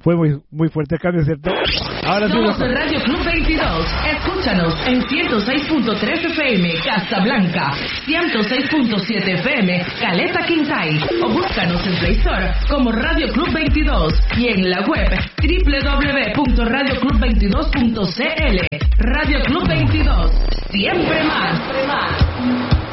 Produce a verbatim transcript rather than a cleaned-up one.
Fue muy, muy fuerte el cambio, ¿cierto? Ahora sí. Somos el Radio Club veintidós. Escúchanos en ciento seis punto tres F M, Casablanca, ciento seis punto siete F M, Caleta Quintay, o búscanos en Play Store como Radio Club veintidós y en la web doble u doble u doble u punto radio club veintidós punto c l. Radio Club veintidós, siempre más. Siempre más.